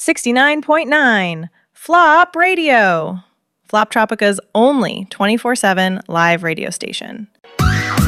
69.9 Flop Radio, Flop Tropica's only 24/7 live radio station.